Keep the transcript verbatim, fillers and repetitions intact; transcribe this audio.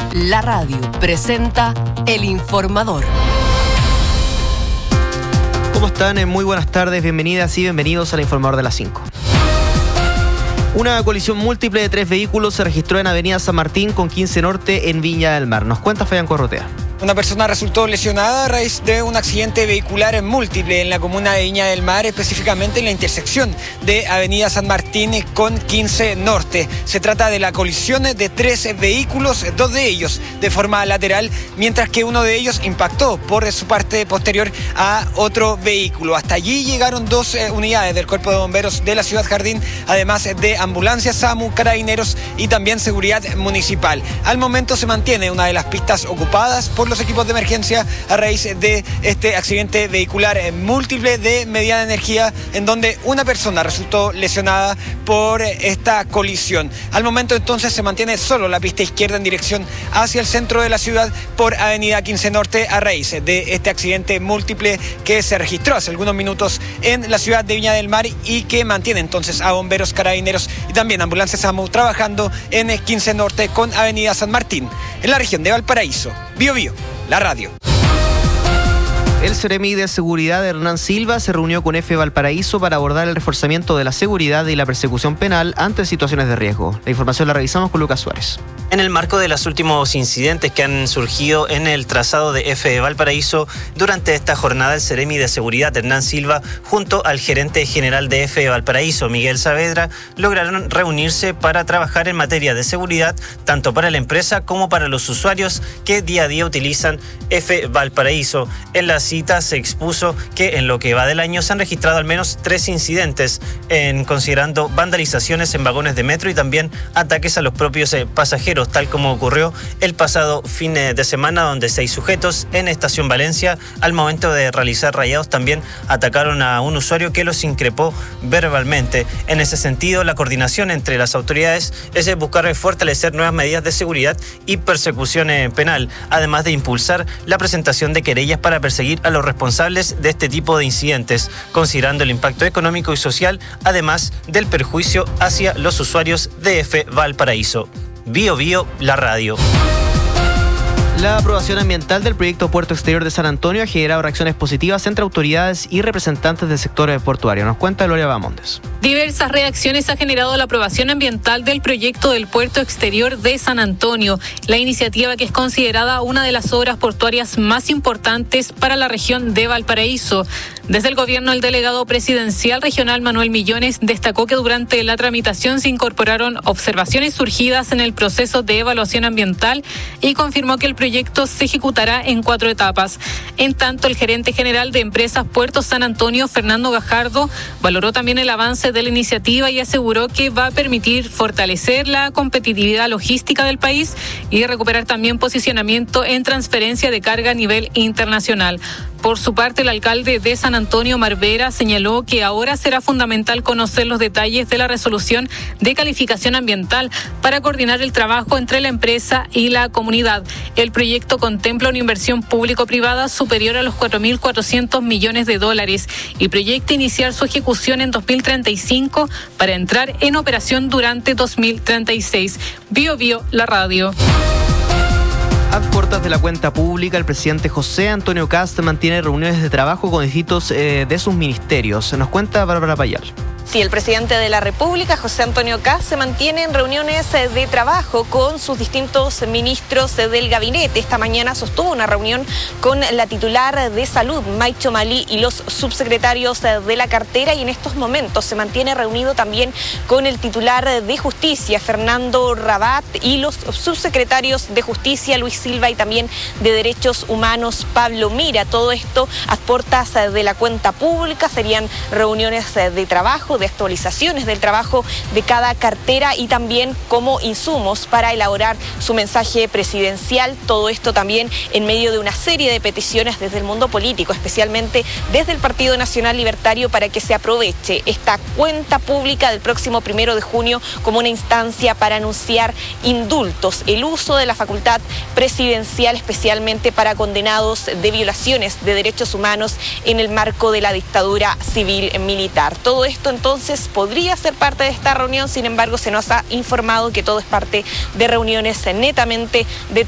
La radio presenta El Informador. ¿Cómo están? Muy buenas tardes, bienvenidas y bienvenidos al Informador de las cinco. Una colisión múltiple de tres vehículos se registró en Avenida San Martín con quince Norte en Viña del Mar. Nos cuenta Fabián Corrotea. Una persona resultó lesionada a raíz de un accidente vehicular múltiple en la comuna de Viña del Mar, específicamente en la intersección de Avenida San Martín con quince Norte. Se trata de la colisión de tres vehículos, dos de ellos de forma lateral, mientras que uno de ellos impactó por su parte posterior a otro vehículo. Hasta allí llegaron dos eh, unidades del Cuerpo de Bomberos de la Ciudad Jardín, además de ambulancias, SAMU, carabineros y también seguridad municipal. Al momento se mantiene una de las pistas ocupadas por los equipos de emergencia a raíz de este accidente vehicular múltiple de mediana energía, en donde una persona resultó lesionada por esta colisión. Al momento entonces se mantiene solo la pista izquierda en dirección hacia el centro de la ciudad por Avenida quince Norte a raíz de este accidente múltiple que se registró hace algunos minutos en la ciudad de Viña del Mar y que mantiene entonces a bomberos, carabineros y también ambulancias SAMU trabajando en quince Norte con Avenida San Martín, en la región de Valparaíso. Bio Bio, la radio. El Seremi de Seguridad Hernán Silva se reunió con F Valparaíso para abordar el reforzamiento de la seguridad y la persecución penal ante situaciones de riesgo. La información la revisamos con Lucas Suárez. En el marco de los últimos incidentes que han surgido en el trazado de F Valparaíso, durante esta jornada el Seremi de Seguridad Hernán Silva junto al gerente general de F Valparaíso, Miguel Saavedra, lograron reunirse para trabajar en materia de seguridad tanto para la empresa como para los usuarios que día a día utilizan F Valparaíso. En la cita se expuso que en lo que va del año se han registrado al menos tres incidentes, en considerando vandalizaciones en vagones de metro y también ataques a los propios eh, pasajeros, tal como ocurrió el pasado fin de semana, donde seis sujetos en Estación Valencia, al momento de realizar rayados, también atacaron a un usuario que los increpó verbalmente. En ese sentido, la coordinación entre las autoridades es buscar fortalecer nuevas medidas de seguridad y persecución penal, además de impulsar la presentación de querellas para perseguir a los responsables de este tipo de incidentes, considerando el impacto económico y social, además del perjuicio hacia los usuarios de F Valparaíso. Bio Bio, la radio. La aprobación ambiental del proyecto Puerto Exterior de San Antonio ha generado reacciones positivas entre autoridades y representantes del sector portuario. Nos cuenta Gloria Bamondes. Diversas reacciones ha generado la aprobación ambiental del proyecto del Puerto Exterior de San Antonio, la iniciativa que es considerada una de las obras portuarias más importantes para la región de Valparaíso. Desde el gobierno, el delegado presidencial regional Manuel Millones destacó que durante la tramitación se incorporaron observaciones surgidas en el proceso de evaluación ambiental y confirmó que el proyecto se ejecutará en cuatro etapas. En tanto, el gerente general de Empresas Puerto San Antonio, Fernando Gajardo, valoró también el avance de la iniciativa y aseguró que va a permitir fortalecer la competitividad logística del país y recuperar también posicionamiento en transferencia de carga a nivel internacional. Por su parte, el alcalde de San Antonio, Marvera, señaló que ahora será fundamental conocer los detalles de la resolución de calificación ambiental para coordinar el trabajo entre la empresa y la comunidad. El proyecto contempla una inversión público-privada superior a los cuatro mil cuatrocientos millones de dólares y proyecta iniciar su ejecución en dos mil treinta y cinco para entrar en operación durante dos mil treinta y seis. Bio Bio, la radio. A puertas de la cuenta pública, el presidente José Antonio Kast mantiene reuniones de trabajo con distintos eh, de sus ministerios. Nos cuenta Bárbara Payal. Sí, el presidente de la República, José Antonio Kast, se mantiene en reuniones de trabajo con sus distintos ministros del gabinete. Esta mañana sostuvo una reunión con la titular de Salud, Maicho Malí, y los subsecretarios de la cartera, y en estos momentos se mantiene reunido también con el titular de Justicia, Fernando Rabat, y los subsecretarios de Justicia, Luis Silva, y también de Derechos Humanos, Pablo Mira. Todo esto a puertas de la cuenta pública. Serían reuniones de trabajo, de actualizaciones del trabajo de cada cartera y también como insumos para elaborar su mensaje presidencial. Todo esto también en medio de una serie de peticiones desde el mundo político, especialmente desde el Partido Nacional Libertario, para que se aproveche esta cuenta pública del próximo primero de junio como una instancia para anunciar indultos, el uso de la facultad presidencial especialmente para condenados de violaciones de derechos humanos en el marco de la dictadura civil militar. Todo esto entonces entonces podría ser parte de esta reunión. Sin embargo, se nos ha informado que todo es parte de reuniones netamente de